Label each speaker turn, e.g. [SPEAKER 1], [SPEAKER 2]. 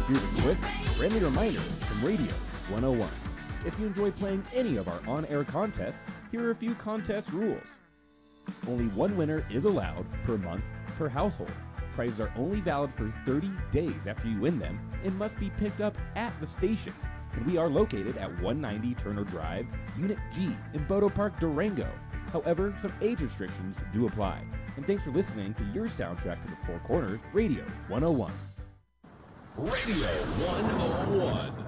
[SPEAKER 1] Here's a quick, friendly reminder from Radio 101. If you enjoy playing any of our on-air contests, here are a few contest rules. Only one winner is allowed per month per household. Prizes are only valid for 30 days after you win them and must be picked up at the station. And we are located at 190 Turner Drive, Unit G in Bodo Park, Durango. However, some age restrictions do apply. And thanks for listening to your soundtrack to the Four Corners, Radio 101.
[SPEAKER 2] Radio 101.